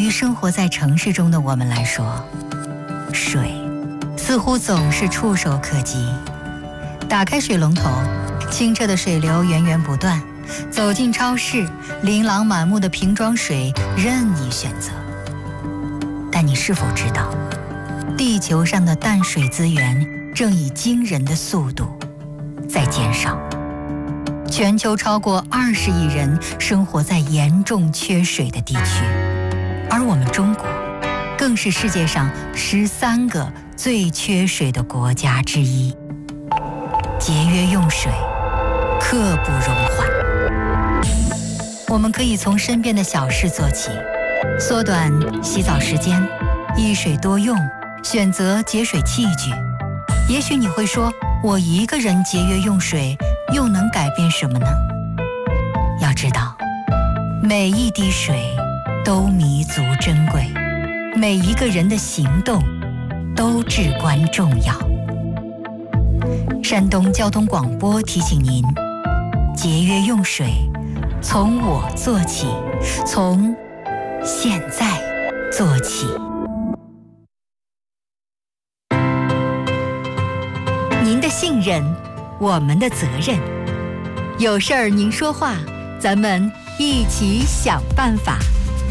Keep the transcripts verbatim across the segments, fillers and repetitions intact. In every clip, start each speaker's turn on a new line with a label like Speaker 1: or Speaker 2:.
Speaker 1: 于生活在城市中的我们来说，水似乎总是触手可及。打开水龙头，清澈的水流源源不断；走进超市，琳琅满目的瓶装水任你选择。但你是否知道，地球上的淡水资源正以惊人的速度在减少？全球超过二十亿人生活在严重缺水的地区，而我们中国更是世界上十三个最缺水的国家之一。节约用水，刻不容缓。我们可以从身边的小事做起，缩短洗澡时间，一水多用，选择节水器具。也许你会说，我一个人节约用水又能改变什么呢？要知道，每一滴水都弥足珍贵，每一个人的行动都至关重要。山东交通广播提醒您，节约用水，从我做起，从现在做起。您的信任，我们的责任。有事儿您说话，咱们一起想办法。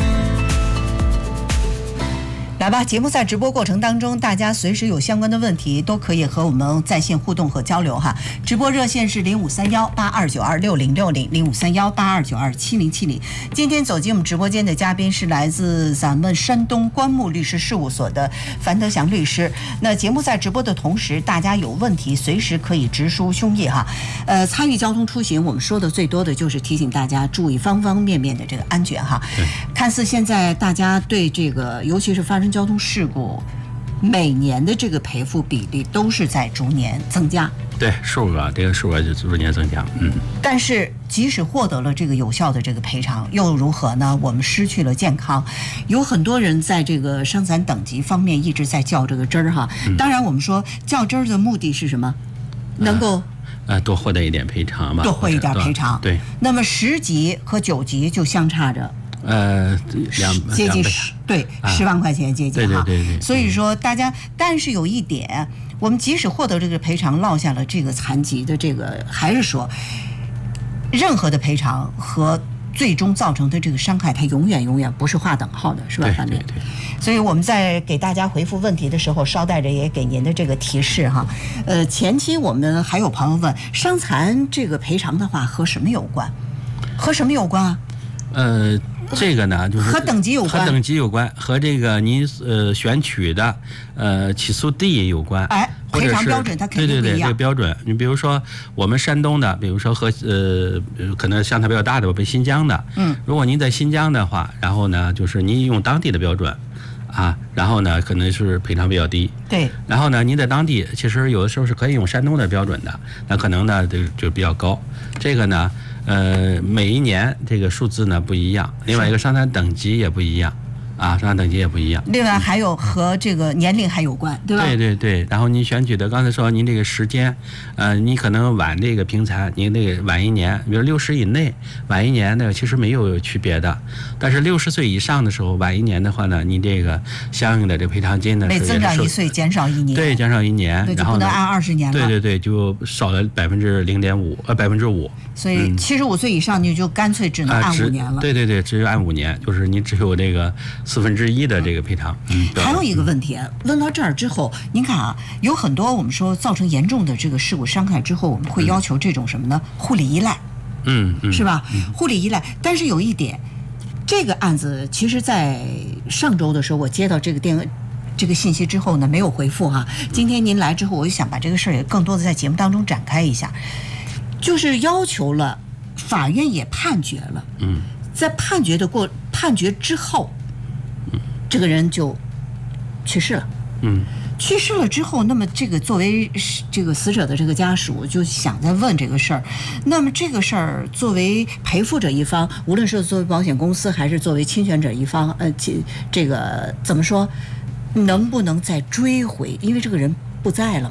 Speaker 2: 来吧，节目在直播过程当中，大家随时有相关的问题都可以和我们在线互动和交流哈。直播热线是零五三幺八二九二六零六零零五三幺八二九二七零七零。今天走进我们直播间的嘉宾是来自咱们山东关牧律师事务所的樊德祥律师。那节目在直播的同时，大家有问题随时可以直抒胸臆哈。呃，参与交通出行，我们说的最多的就是提醒大家注意方方面面的这个安全哈。看似现在大家对这个，尤其是发生交通事故，每年的这个赔付比例都是在逐年增加。
Speaker 3: 对，数额这个数额就逐年增加。嗯。
Speaker 2: 但是即使获得了这个有效的这个赔偿，又如何呢？我们失去了健康，有很多人在这个伤残等级方面一直在较这个真儿哈。当然，我们说较真儿的目的是什么？能够。
Speaker 3: 呃，多获得一点赔偿吧。
Speaker 2: 多获一点赔偿。
Speaker 3: 对。
Speaker 2: 那么十级和九级就相差着。
Speaker 3: 呃，两
Speaker 2: 接近十对十万块钱接近哈，
Speaker 3: 对对对对。
Speaker 2: 所以说大家，但是有一点，我们即使获得这个赔偿，落下了这个残疾的这个，还是说，任何的赔偿和最终造成的这个伤害，它永远永远不是划等号的，是吧，樊律？
Speaker 3: 对对对。
Speaker 2: 所以我们在给大家回复问题的时候，捎带着也给您的这个提示哈。呃，前期我们还有朋友问，伤残这个赔偿的话和什么有关？和什么有关啊？
Speaker 3: 呃。这个呢，就是
Speaker 2: 和等级有关，
Speaker 3: 和等级有关，和这个您呃选取的呃起诉地有关。
Speaker 2: 哎，赔偿标准它肯定不一样。
Speaker 3: 对对对，这个标准，你比如说我们山东的，比如说和呃可能相差比较大的，北新疆的，
Speaker 2: 嗯，
Speaker 3: 如果您在新疆的话，然后呢，就是您用当地的标准。啊，然后呢，可能是赔偿比较低。
Speaker 2: 对。
Speaker 3: 然后呢，您在当地其实有的时候是可以用山东的标准的，那可能呢就就比较高。这个呢，呃，每一年这个数字呢不一样，另外一个伤残等级也不一样。啊，伤残等级也不一样。
Speaker 2: 另外还有和这个年龄还有关，对吧？
Speaker 3: 对对对。然后您选取的，刚才说您这个时间，呃，你可能晚这个评残，您那个晚一年，比如六十以内晚一年，那个其实没有区别的。但是六十岁以上的时候晚一年的话呢，你这个相应的这赔偿金呢，
Speaker 2: 每增长一岁减少一年。
Speaker 3: 对，减少一年，
Speaker 2: 对，就不能按二十年了。
Speaker 3: 对对对，就少了百分之零点五，呃，百分之五。
Speaker 2: 所以七十五岁以上你就干脆只能按五年了。
Speaker 3: 啊、对对对，只有按五年，就是你只有这个四分之一的这个赔偿。嗯，
Speaker 2: 还有一个问题，嗯、问到这儿之后，您看啊，有很多我们说造成严重的这个事故伤害之后，我们会要求这种什么呢？护理依赖。
Speaker 3: 嗯嗯，
Speaker 2: 是吧？
Speaker 3: 嗯、
Speaker 2: 护理依赖，但是有一点，这个案子其实在上周的时候，我接到这个电这个信息之后呢，没有回复哈。今天您来之后，我就想把这个事儿也更多的在节目当中展开一下。就是要求了，法院也判决了。
Speaker 3: 嗯，
Speaker 2: 在判决的过判决之后，
Speaker 3: 嗯，
Speaker 2: 这个人就去世了。
Speaker 3: 嗯，
Speaker 2: 去世了之后，那么这个作为这个死者的这个家属就想在问这个事儿，那么这个事儿作为赔付者一方，无论是作为保险公司还是作为侵权者一方，呃，这这个怎么说，能不能再追回？因为这个人不在了嘛，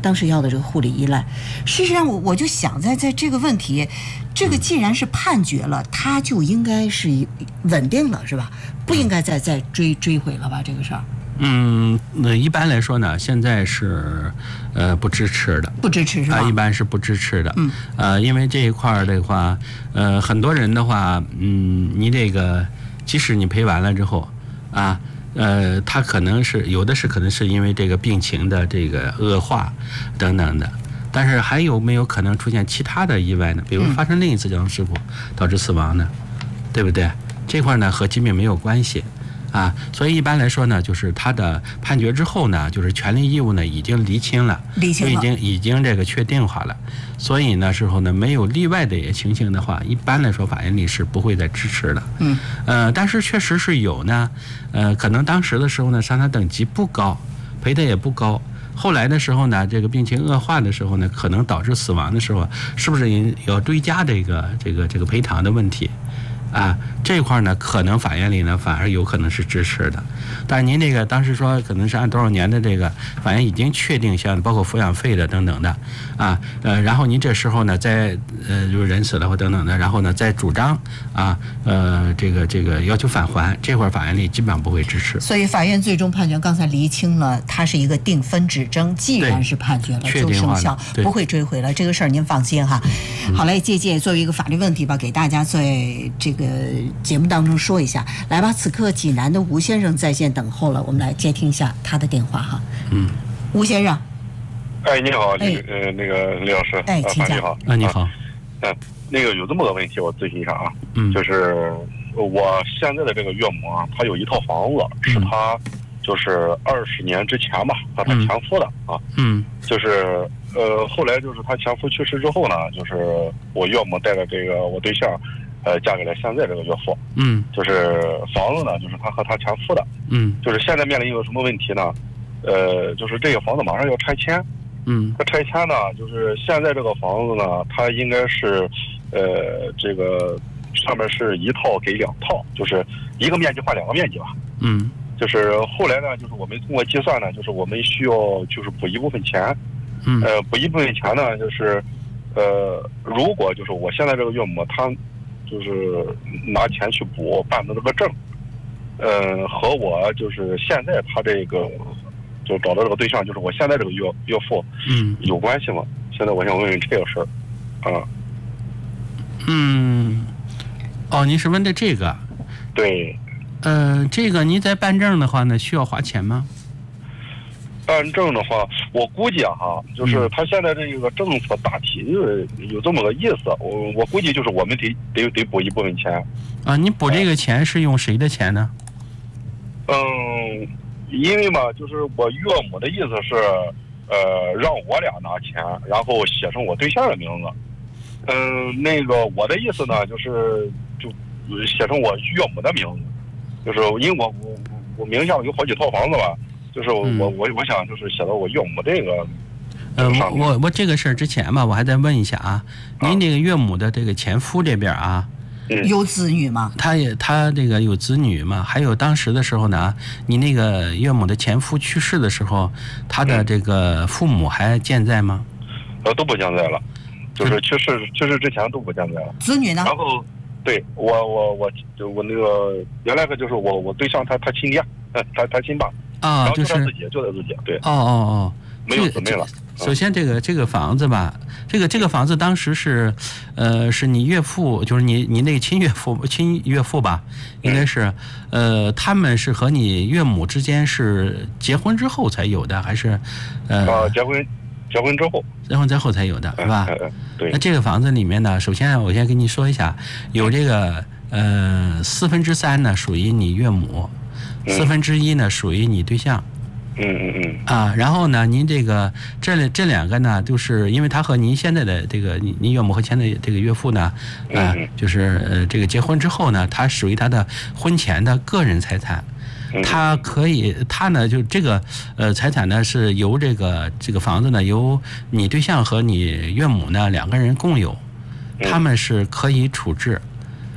Speaker 2: 当时要的这个护理依赖。事实上，我我就想在在这个问题，这个既然是判决了，他就应该是稳定了，是吧？不应该再再追追回了吧？这个事儿。
Speaker 3: 嗯，那一般来说呢，现在是呃不支持的，
Speaker 2: 不支持是吧？
Speaker 3: 啊，一般是不支持的。
Speaker 2: 嗯，
Speaker 3: 呃，因为这一块儿的话，呃，很多人的话，嗯，你这个即使你赔完了之后，啊，呃，他可能是有的是可能是因为这个病情的这个恶化等等的，但是还有没有可能出现其他的意外呢？比如发生另一次交通事故导致死亡呢？对不对？这块呢和疾病没有关系。啊，所以一般来说呢，就是他的判决之后呢，就是权利义务呢已经厘清了，
Speaker 2: 厘清了，
Speaker 3: 已经已经这个确定化了。所以呢，时候呢没有例外的情形的话，一般来说法院里是不会再支持的。
Speaker 2: 嗯，
Speaker 3: 呃，但是确实是有呢，呃，可能当时的时候呢，伤残等级不高，赔的也不高。后来的时候呢，这个病情恶化的时候呢，可能导致死亡的时候，是不是也要追加这个这个这个赔偿的问题？啊，这块呢，可能法院里呢反而有可能是支持的，但是您这个当时说可能是按多少年的这个，法院已经确定像包括抚养费的等等的，啊，呃，然后您这时候呢再呃就是人死了或等等的，然后呢再主张啊呃这个这个要求返还，这块法院里基本上不会支持。
Speaker 2: 所以法院最终判决刚才厘清了，它是一个定分指征，既然是判决了就生效，不会追回了，这个事儿您放心哈。
Speaker 3: 嗯、
Speaker 2: 好嘞，借鉴作为一个法律问题吧，给大家在这个节目当中说一下。来吧，此刻济南的吴先生在线等候了，我们来接听一下他的电话哈。
Speaker 3: 嗯，
Speaker 2: 吴先生。
Speaker 4: 哎，你好，
Speaker 2: 哎、
Speaker 4: 呃，那个李老师，
Speaker 2: 哎，请讲。
Speaker 4: 你好，
Speaker 3: 啊，你好。
Speaker 4: 嗯、呃，那个有这么个问题，我咨询一下啊。
Speaker 3: 嗯。
Speaker 4: 就是我现在的这个岳母啊，她有一套房子，是她就是二十年之前吧，和她前夫的啊。
Speaker 3: 嗯。
Speaker 4: 就是呃，后来就是她前夫去世之后呢，就是我岳母带着这个我对象。呃，嫁给了现在这个岳父，
Speaker 3: 嗯，
Speaker 4: 就是房子呢，就是他和他前夫的，
Speaker 3: 嗯，
Speaker 4: 就是现在面临一个什么问题呢？呃，就是这个房子马上要拆迁，
Speaker 3: 嗯，
Speaker 4: 他拆迁呢，就是现在这个房子呢，它应该是，呃，这个上面是一套给两套，就是一个面积换两个面积吧，
Speaker 3: 嗯，
Speaker 4: 就是后来呢，就是我们通过计算呢，就是我们需要就是补一部分钱，
Speaker 3: 嗯，
Speaker 4: 呃，补一部分钱呢，就是，呃，如果就是我现在这个岳母她。就是拿钱去补办的这个证，呃，和我就是现在他这个就找到这个对象，就是我现在这个岳岳父，
Speaker 3: 嗯，
Speaker 4: 有关系吗？现在我想问问这个事儿，啊，
Speaker 3: 嗯，哦，您是问的这个？
Speaker 4: 对，
Speaker 3: 呃，这个您在办证的话呢，需要花钱吗？
Speaker 4: 办证的话，我估计啊哈，就是他现在这个政策大体就是有这么个意思，我我估计就是我们得得得补一部分钱。
Speaker 3: 啊，你补这个钱是用谁的钱呢？
Speaker 4: 嗯，因为嘛，就是我岳母的意思是，呃，让我俩拿钱，然后写上我对象的名字。嗯，那个我的意思呢，就是就写成我岳母的名字，就是因为我我我名下有好几套房子吧。就是我、嗯、我我我想就是写到我岳母这个，
Speaker 3: 呃，我我这个事儿之前吧，我还得问一下啊，您这个岳母的这个前夫这边啊，
Speaker 4: 嗯、
Speaker 2: 有子女吗？
Speaker 3: 他也他这个有子女吗？还有当时的时候呢，你那个岳母的前夫去世的时候，他的这个父母还健在吗？
Speaker 4: 呃，都不健在了，就是去世去世之前都不健在了。
Speaker 2: 子女呢？
Speaker 4: 然后，对我我我就我那个原来个就是我我对象他他亲爹，他他亲爸。
Speaker 3: 啊，就是
Speaker 4: 就他自己，就他自己，对。
Speaker 3: 哦哦哦，
Speaker 4: 没有姊妹了。
Speaker 3: 首先，这个这个房子吧，这个这个房子当时是，呃，是你岳父，就是你你那个亲岳父亲岳父吧，应该是，呃，他们是和你岳母之间是结婚之后才有的，还是，呃？
Speaker 4: 啊，结婚结婚之后。
Speaker 3: 结婚之后才有的，是吧？
Speaker 4: 嗯，对。
Speaker 3: 那这个房子里面呢，首先我先跟你说一下，有这个呃四分之三呢属于你岳母。四分之一呢属于你对象，
Speaker 4: 嗯嗯嗯
Speaker 3: 啊，然后呢，您这个这这两个呢，就是因为他和您现在的这个您您岳母和现在这个岳父呢，啊，就是呃这个结婚之后呢，他属于他的婚前的个人财产，他可以他呢就这个呃财产呢是由这个这个房子呢由你对象和你岳母呢两个人共有，他们是可以处置。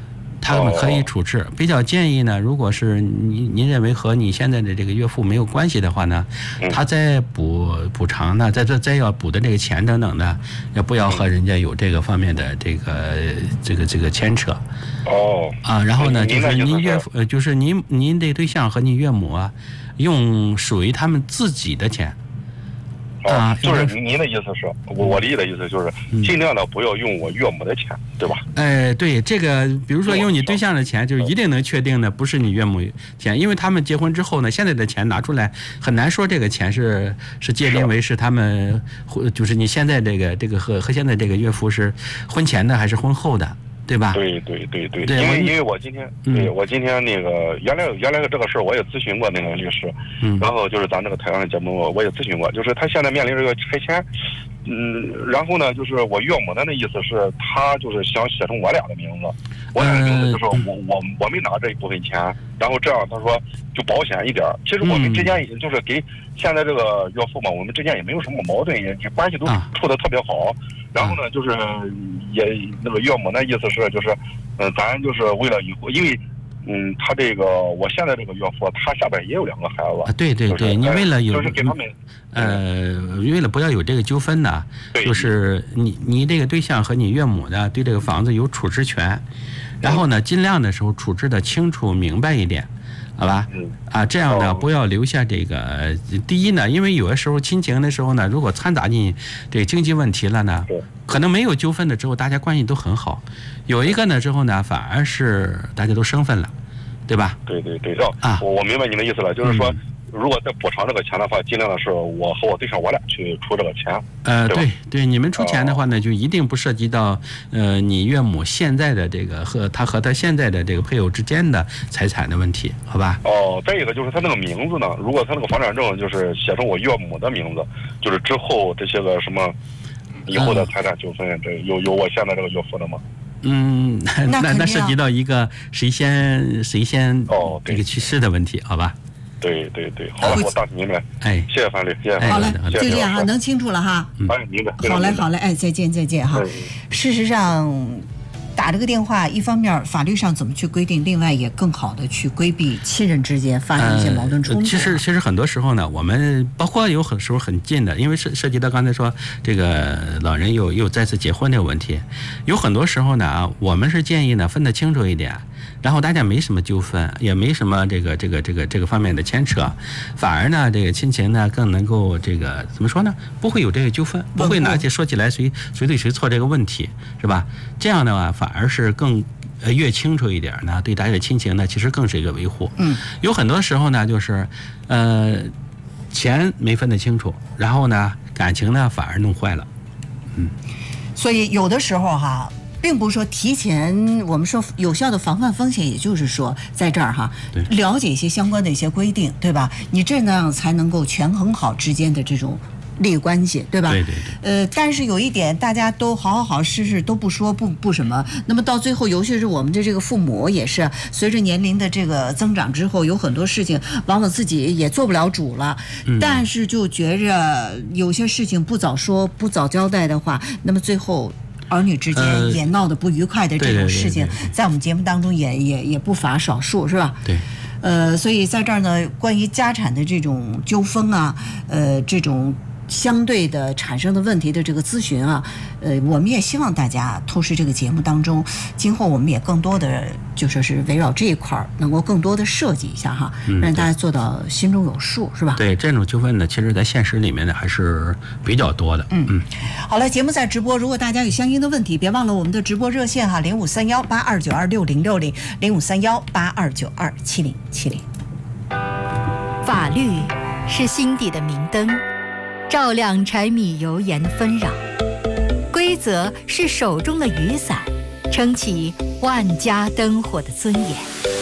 Speaker 3: 他们可以处置。哦、比较建议呢，如果是您您认为和你现在的这个岳父没有关系的话呢，嗯、他再补补偿呢，再再再要补的这个钱等等的，也不要和人家有这个方面的这个这个这个牵扯。
Speaker 4: 哦。
Speaker 3: 啊，然后呢，就是您岳父，呃，就是您您这对象和你岳母啊，用属于他们自己的钱。
Speaker 4: 啊，就是您的意思是，我我理解的意思就是，尽量的不要用我岳母的钱，对吧？
Speaker 3: 哎，对，这个比如说用你对象的钱，就是一定能确定的不是你岳母钱，因为他们结婚之后呢，现在的钱拿出来很难说这个钱是是界定为是他们，就是你现在这个这个和和现在这个岳父是婚前的还是婚后的。对吧？
Speaker 4: 对对对对，因为因为我今天，对我今天那个原来原来的这个事儿我也咨询过那个律师，嗯，然后就是咱这个台湾的节目我也咨询过，就是他现在面临这个拆迁，嗯，然后呢，就是我岳母的那意思是，他就是想写成我俩的名字，我俩的名字就是我我我没拿这一部分钱，然后这样他说就保险一点。其实我们之间就是给现在这个岳父嘛，我们之间也没有什么矛盾，也关系都处得特别好。然后呢，就是也那个岳母那意思是，就是，嗯、呃，咱就是为了以后，因为，嗯，他这个我现在这个岳父，他下边也有两个孩子。
Speaker 3: 啊，对对对，就是、你为了有，
Speaker 4: 就是给他们，
Speaker 3: 呃，为了不要有这个纠纷呢，就是你你这个对象和你岳母呢，对这个房子有处置权，然后呢，尽量的时候处置的清楚明白一点。好吧，啊，这样呢，不要留下这个。第一呢，因为有的时候亲情的时候呢，如果掺杂进这个经济问题了呢，可能没有纠纷的之后，大家关系都很好；有一个呢之后呢，反而是大家都生分了，对吧？
Speaker 4: 对对对，啊，我我明白你的意思了，就是说。嗯如果再补偿这个钱的话，尽量的是我和我对象我俩去出这个钱。
Speaker 3: 呃，对对，你们出钱的话呢，就一定不涉及到呃你岳母现在的这个和他和他现在的这个配偶之间的财产的问题，好吧？
Speaker 4: 哦，再一个就是他那个名字呢，如果他那个房产证就是写成我岳母的名字，就是之后这些个什么以后的财产纠纷，这有有我现在这个岳父的吗？
Speaker 3: 嗯，那那涉及到一个谁先谁先哦这个去世的问题，好吧？
Speaker 4: 对对对，好了，我大体明白。
Speaker 3: 哎，
Speaker 4: 谢谢范律，谢谢。
Speaker 2: 好嘞，就这样哈，能清楚了哈。
Speaker 4: 哎，明白。
Speaker 2: 好嘞，好嘞，哎，再见，再见哈。事实上，打这个电话，一方面法律上怎么去规定，另外也更好的去规避亲人之间发生一些矛盾冲突。
Speaker 3: 呃、其实，其实很多时候呢，我们包括有很时候很近的，因为涉涉及到刚才说这个老人又又再次结婚这个问题，有很多时候呢啊，我们是建议呢分得清楚一点。然后大家没什么纠纷，也没什么这个这个这个这个方面的牵扯，反而呢，这个亲情呢更能够这个怎么说呢？不会有这个纠纷，不会拿起说起来谁谁对谁错这个问题，是吧？这样的话，反而是更呃越清楚一点呢，对大家的亲情呢，其实更是一个维护。
Speaker 2: 嗯，
Speaker 3: 有很多时候呢，就是呃钱没分得清楚，然后呢感情呢反而弄坏了。嗯，
Speaker 2: 所以有的时候哈。并不是说提前我们说有效的防范风险，也就是说在这儿哈，了解一些相关的一些规定，对吧？你这样才能够权衡好之间的这种利益关系，对吧？
Speaker 3: 对对对。
Speaker 2: 呃，但是有一点，大家都好好好事事都不说不不什么，那么到最后，尤其是我们的这个父母也是随着年龄的这个增长之后，有很多事情往往自己也做不了主了，嗯、但是就觉着有些事情不早说不早交代的话，那么最后。儿女之间也闹得不愉快的这种事情，在我们节目当中也也也不乏少数，是吧？
Speaker 3: 对。
Speaker 2: 呃，所以在这儿呢，关于家产的这种纠纷啊，呃，这种相对的产生的问题的这个咨询啊，呃，我们也希望大家透视这个节目当中，今后我们也更多的就说是围绕这一块儿，能够更多的设计一下哈，嗯、让大家做到心中有数，是吧？
Speaker 3: 对，这种纠纷呢，其实在现实里面呢还是比较多的。
Speaker 2: 嗯嗯。好了，节目在直播，如果大家有相应的问题，别忘了我们的直播热线哈，零五三幺八二九二六零六零，零五三幺八二九二七零七零。
Speaker 1: 法律是心底的明灯。照亮柴米油盐的纷扰，规则是手中的雨伞，撑起万家灯火的尊严。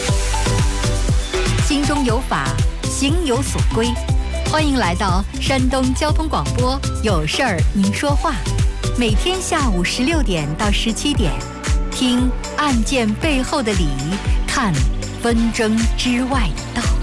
Speaker 1: 心中有法，行有所归。欢迎来到山东交通广播，有事儿您说话。每天下午十六点到十七点，听案件背后的理，看纷争之外的道。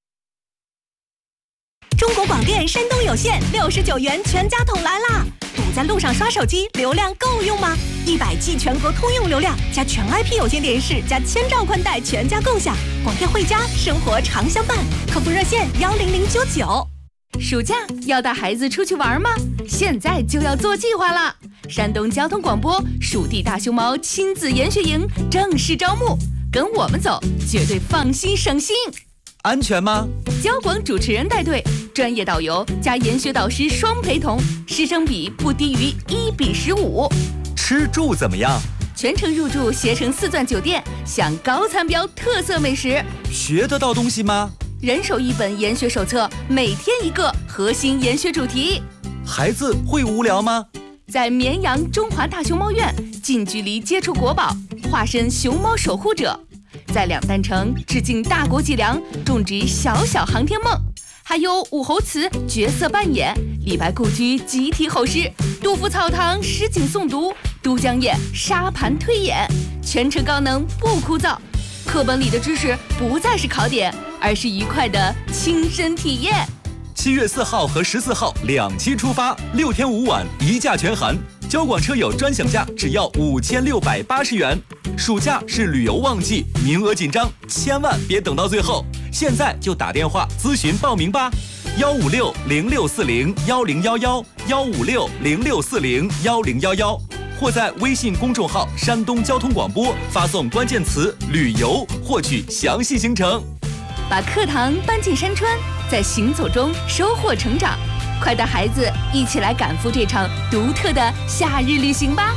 Speaker 5: 中国广电山东有线六十九元全家桶来啦！笃在路上刷手机，流量够用吗？一百 G 全国通用流量加全 I P 有线电视加千兆宽带，全家共享。广电汇家，生活常相伴。客服热线幺零零九九。
Speaker 6: 暑假要带孩子出去玩吗？现在就要做计划了。山东交通广播蜀地大熊猫亲子研学营正式招募，跟我们走，绝对放心省心。
Speaker 7: 安全吗？
Speaker 6: 交广主持人带队，专业导游加研学导师双陪同，师生比不低于一比十五。
Speaker 7: 吃住怎么样？
Speaker 6: 全程入住携程四钻酒店，享高餐标特色美食。
Speaker 7: 学得到东西吗？
Speaker 6: 人手一本研学手册，每天一个核心研学主题。
Speaker 7: 孩子会无聊吗？
Speaker 6: 在绵阳中华大熊猫院近距离接触国宝，化身熊猫守护者。在两弹城致敬大国脊梁，种植小小航天梦。还有武侯祠角色扮演，李白故居集体吼诗，杜甫草堂诗景诵读，都江堰沙盘推演，全程高能不枯燥。课本里的知识不再是考点，而是愉快的亲身体验。
Speaker 7: 七月四号和十四号两期出发，六天五晚一价全含，交广车友专享价只要五千六百八十元。暑假是旅游旺季，名额紧张，千万别等到最后，现在就打电话咨询报名吧，幺五六零六四零幺零幺幺，幺五六零六四零幺零幺幺，或在微信公众号山东交通广播发送关键词旅游，获取详细行程。
Speaker 6: 把课堂搬进山川，在行走中收获成长。快带孩子一起来赶赴这场独特的夏日旅行吧！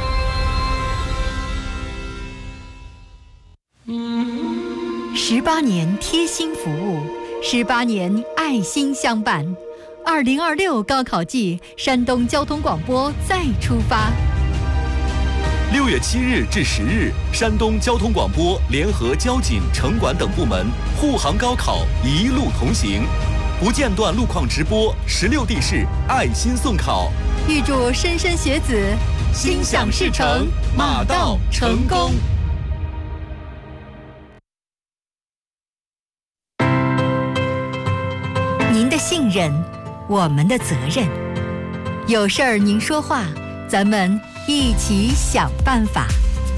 Speaker 1: 十八年贴心服务，十八年爱心相伴。二零二六高考季，山东交通广播再出发。
Speaker 7: 六月七日至十日，山东交通广播联合交警、城管等部门护航高考，一路同行，不间断路况直播，十六地市爱心送考。
Speaker 1: 预祝莘莘学子心想事成，马到成功。您的信任，我们的责任。有事儿您说话，咱们一起想办法。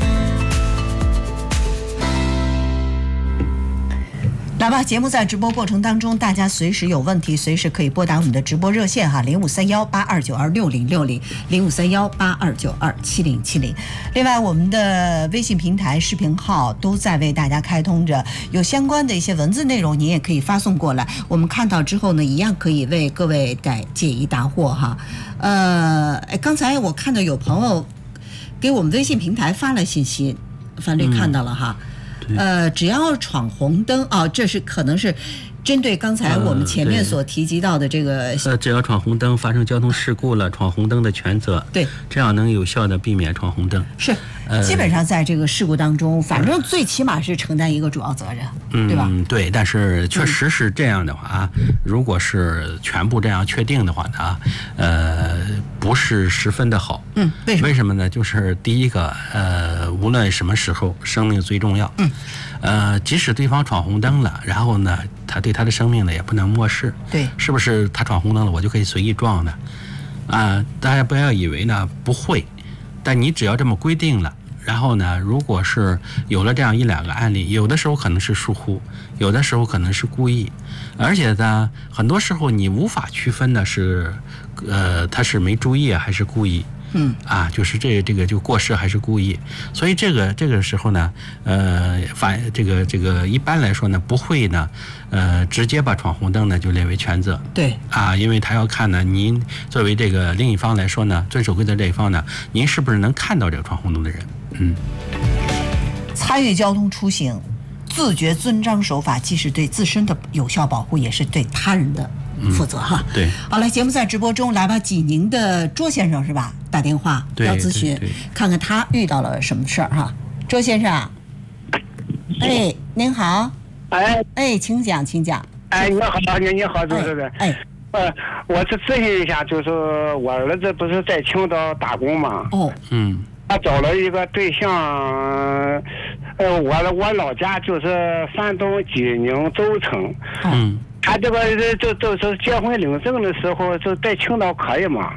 Speaker 2: 来吧，节目在直播过程当中，大家随时有问题，随时可以拨打我们的直播热线哈，零五三幺八二九二六零六零，零五三幺八二九二七零七零。另外，我们的微信平台、视频号都在为大家开通着，有相关的一些文字内容，您也可以发送过来，我们看到之后呢，一样可以为各位解解疑答惑哈。呃，刚才我看到有朋友给我们微信平台发了信息，樊律看到了哈。嗯呃，只要闯红灯啊、哦，这是可能是针对刚才我们前面所提及到的这个。
Speaker 3: 呃，只要闯红灯发生交通事故了，闯红灯的全责。
Speaker 2: 对，
Speaker 3: 这样能有效的避免闯红灯。
Speaker 2: 是，呃、基本上在这个事故当中，反正最起码是承担一个主要责任，
Speaker 3: 嗯、
Speaker 2: 对吧？
Speaker 3: 对，但是确实是这样的话啊，嗯、如果是全部这样确定的话呢，呃，不是十分的好。
Speaker 2: 嗯，为什么？
Speaker 3: 为什么呢？就是第一个，呃，无论什么时候，生命最重要。
Speaker 2: 嗯。
Speaker 3: 呃，即使对方闯红灯了，然后呢，他对他的生命呢也不能漠视。
Speaker 2: 对，
Speaker 3: 是不是他闯红灯了，我就可以随意撞呢？啊、呃，大家不要以为呢不会，但你只要这么规定了，然后呢，如果是有了这样一两个案例，有的时候可能是疏忽，有的时候可能是故意，而且呢，很多时候你无法区分的是，呃，他是没注意还是故意。
Speaker 2: 嗯
Speaker 3: 啊，就是这这个就过失还是故意，所以这个这个时候呢，呃，反这个这个一般来说呢，不会呢，呃，直接把闯红灯呢就列为全责。
Speaker 2: 对
Speaker 3: 啊，因为他要看呢，您作为这个另一方来说呢，遵守规则这一方呢，您是不是能看到这个闯红灯的人？嗯，
Speaker 2: 参与交通出行，自觉遵章守法，既是对自身的有效保护，也是对他人的负责哈、
Speaker 3: 嗯。对，
Speaker 2: 好了，节目在直播中，来吧，济宁的卓先生是吧？打电话要咨询，看看他遇到了什么事儿哈。卓先生，哎，您好，
Speaker 8: 哎
Speaker 2: 哎，请讲，请讲。
Speaker 8: 哎，你好，你你好，主持人。
Speaker 2: 哎，
Speaker 8: 呃，我是咨询一下，就是我儿子不是在青岛打工嘛？
Speaker 2: 哦，
Speaker 3: 嗯，
Speaker 8: 他找了一个对象，呃，我我老家就是山东济宁周城。
Speaker 3: 嗯。
Speaker 8: 他这个就就是结婚领证的时候，就在青岛可以吗？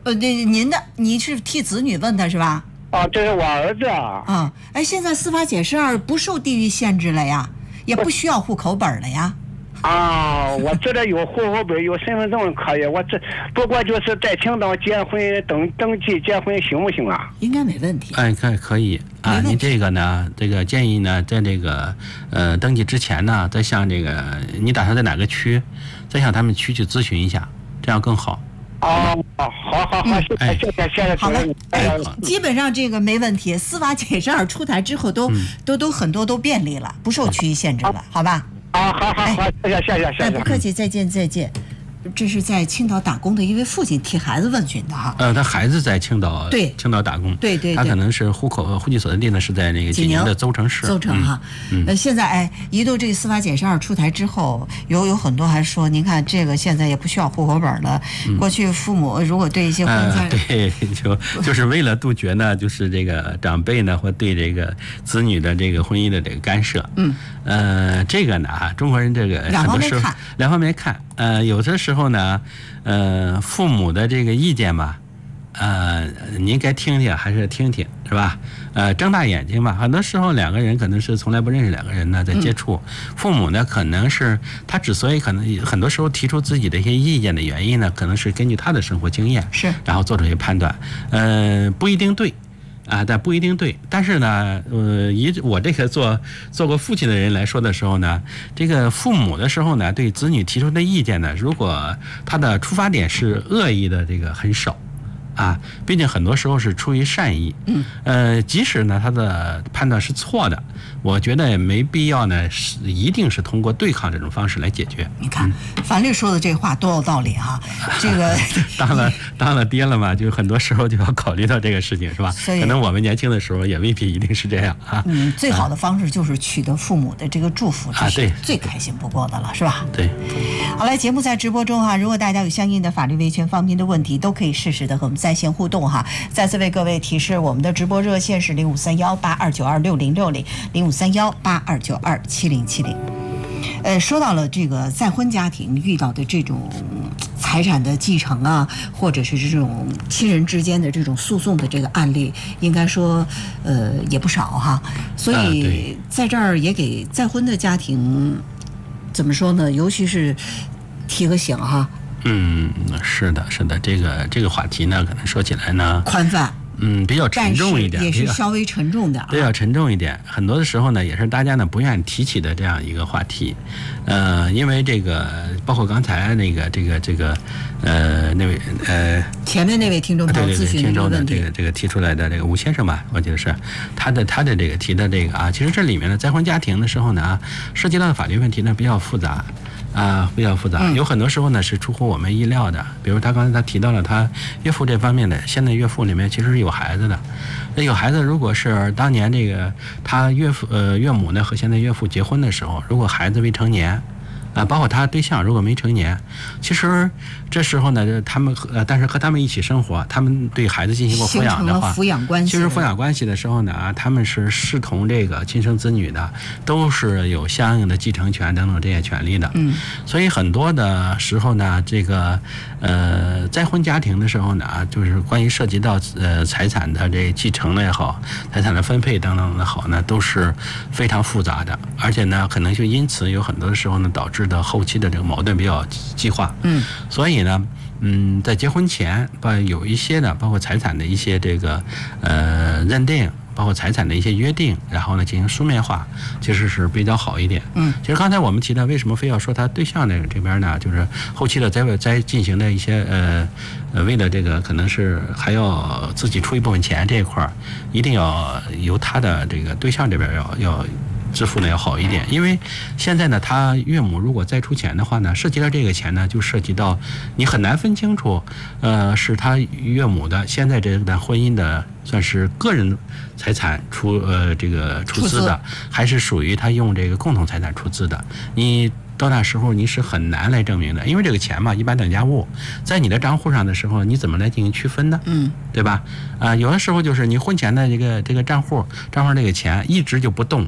Speaker 2: 呃，那您的你是替子女问的是吧？
Speaker 8: 啊，这是我儿子啊。
Speaker 2: 啊，哎，现在司法解释二不受地域限制了呀，也不需要户口本了呀。
Speaker 8: 啊，我这里有户口本，有身份证可以。我这不过就是在青岛结婚登登记结婚行不行啊？
Speaker 2: 应该没问题。
Speaker 3: 哎，可可以啊。您这个呢，这个建议呢，在这个呃登记之前呢，再向这个你打算在哪个区，再向他们区去咨询一下，这样更好。
Speaker 8: 哦，好好好，谢谢谢谢谢谢。
Speaker 2: 好了，哎，基本上这个没问题。司法解释二出台之后都，都、嗯、都都很多都便利了，不受区域限制了，好吧？
Speaker 8: 啊，好好好，谢谢谢谢谢谢。
Speaker 2: 哎，不客气，再见再见。这是在青岛打工的一位父亲替孩子问询的哈。
Speaker 3: 呃，他孩子在青岛，
Speaker 2: 对，
Speaker 3: 青岛打工，
Speaker 2: 对 对, 对。
Speaker 3: 他可能是户口户籍所在地呢是在那个济宁的邹城市。
Speaker 2: 邹城哈，嗯，呃，现在哎，一度这个司法解释二出台之后，有有很多还说，您看这个现在也不需要户口本了。嗯、过去父母如果对一些婚
Speaker 3: 姻、呃，对，就就是为了杜绝呢，就是这个长辈呢或对这个子女的这个婚姻的这个干涉。
Speaker 2: 嗯，
Speaker 3: 呃，这个呢哈，中国人这个
Speaker 2: 两方面看，
Speaker 3: 两方面看，呃，有的时候呢。呃，父母的这个意见吧，呃，您该听听还是听听，是吧？呃，睁大眼睛吧。很多时候两个人可能是从来不认识两个人呢，在接触。嗯、父母呢，可能是他之所以可能很多时候提出自己的一些意见的原因呢，可能是根据他的生活经验，
Speaker 2: 是，
Speaker 3: 然后做出一些判断。呃，不一定对。啊，但不一定对。但是呢，呃，以我这个做做过父亲的人来说的时候呢，这个父母的时候呢，对子女提出的意见呢，如果他的出发点是恶意的，这个很少。啊，毕竟很多时候是出于善意，
Speaker 2: 嗯，
Speaker 3: 呃，即使呢他的判断是错的，我觉得也没必要呢，是一定是通过对抗这种方式来解决。
Speaker 2: 你看，嗯、法律说的这话多有道理哈、啊！这个
Speaker 3: 当了当了爹了嘛，就很多时候就要考虑到这个事情，是吧？可能我们年轻的时候也未必一定是这样啊。
Speaker 2: 嗯，最好的方式就是取得父母的这个祝福，
Speaker 3: 啊，对，
Speaker 2: 最开心不过的了，是吧？
Speaker 3: 对。
Speaker 2: 好，来，节目在直播中哈，如果大家有相应的法律维权方面的问题，都可以适时的和我们在线互动哈。再次为各位提示，我们的直播热线是零五三幺八二九二六零六零零五三幺八二九二七零七零。呃，说到了这个再婚家庭遇到的这种财产的继承啊，或者是这种亲人之间的这种诉讼的这个案例，应该说呃也不少哈。所以在这儿也给再婚的家庭怎么说呢？尤其是提个醒哈。
Speaker 3: 嗯，是的，是的，这个这个话题呢，可能说起来呢，
Speaker 2: 宽泛，
Speaker 3: 嗯，比较沉重一点，
Speaker 2: 也是稍微沉重点，
Speaker 3: 比较沉重一点。很多的时候呢，也是大家呢不愿意提起的这样一个话题，呃，因为这个，包括刚才那个这个这个，呃，那位呃，
Speaker 2: 前面那位听众朋友咨询
Speaker 3: 听众的这个这个提出来的这个吴先生吧，我记得是他的他的这个提的这个啊，其实这里面呢，再婚家庭的时候呢啊，涉及到的法律问题呢比较复杂。啊，比较复杂，有很多时候呢是出乎我们意料的。比如他刚才他提到了他岳父这方面的，现在岳父里面其实是有孩子的。那有孩子，如果是当年这个他岳父呃岳母呢和现在岳父结婚的时候，如果孩子未成年。啊，包括他对象如果没成年，其实这时候呢，他们呃，但是和他们一起生活，他们对孩子进行过抚养的话，
Speaker 2: 抚养关系，
Speaker 3: 其实抚养关系的时候呢，啊，他们是视同这个亲生子女的，都是有相应的继承权等等这些权利的。
Speaker 2: 嗯，
Speaker 3: 所以很多的时候呢，这个呃再婚家庭的时候呢，啊，就是关于涉及到呃财产的这继承的也好，财产的分配等等的好呢，都是非常复杂的，而且呢，可能就因此有很多的时候呢，导致的后期的这个矛盾比较激化，
Speaker 2: 嗯，
Speaker 3: 所以呢，嗯，在结婚前，把有一些的，包括财产的一些这个呃认定，包括财产的一些约定，然后呢进行书面化，其实是比较好一点。
Speaker 2: 嗯，
Speaker 3: 其实刚才我们提到，为什么非要说他对象这个这边呢？就是后期的在在进行的一些呃呃，为了这个可能是还要自己出一部分钱这一块儿，一定要由他的这个对象这边要要。支付呢要好一点，因为现在呢，他岳母如果再出钱的话呢，涉及到这个钱呢，就涉及到你很难分清楚，呃，是他岳母的现在这段婚姻的算是个人财产出呃这个出资的，还是属于他用这个共同财产出资的，你。到那时候你是很难来证明的，因为这个钱嘛，一般等价物，在你的账户上的时候，你怎么来进行区分呢？
Speaker 2: 嗯，
Speaker 3: 对吧？啊、呃，有的时候就是你婚前的这个这个账户账户这个钱一直就不动。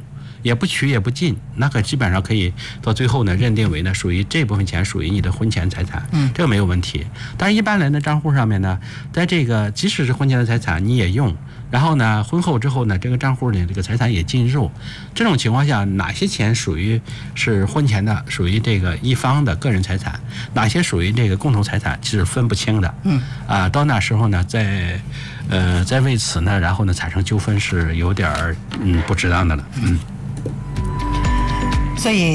Speaker 3: 也不取也不进，那可基本上可以到最后呢认定为呢属于这部分钱属于你的婚前财产，
Speaker 2: 嗯，
Speaker 3: 这个没有问题。但是一般人的账户上面呢，在这个即使是婚前的财产你也用，然后呢婚后之后呢这个账户里这个财产也进入，这种情况下哪些钱属于是婚前的，属于这个一方的个人财产，哪些属于这个共同财产，其实分不清的。
Speaker 2: 嗯
Speaker 3: 啊，到那时候呢，在呃在为此呢，然后呢产生纠纷是有点儿嗯不值当的了。嗯，
Speaker 2: 所以。